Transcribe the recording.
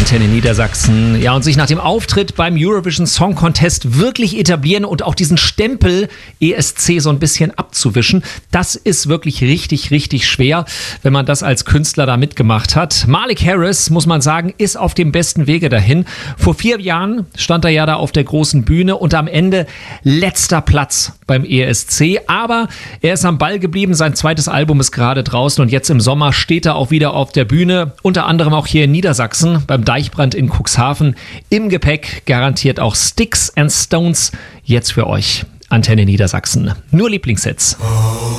Antenne Niedersachsen. Ja, und sich nach dem Auftritt beim Eurovision Song Contest wirklich etablieren und auch diesen Stempel ESC so ein bisschen abzuwischen, das ist wirklich richtig, richtig schwer, wenn man das als Künstler da mitgemacht hat. Malik Harris, muss man sagen, ist auf dem besten Wege dahin. Vor 4 Jahren stand er ja da auf der großen Bühne und am Ende letzter Platz beim ESC. Aber er ist am Ball geblieben, sein zweites Album ist gerade draußen und jetzt im Sommer steht er auch wieder auf der Bühne, unter anderem auch hier in Niedersachsen beim Deichbrand in Cuxhaven. Im Gepäck garantiert auch Sticks and Stones. Jetzt für euch Antenne Niedersachsen. Nur Lieblingshits.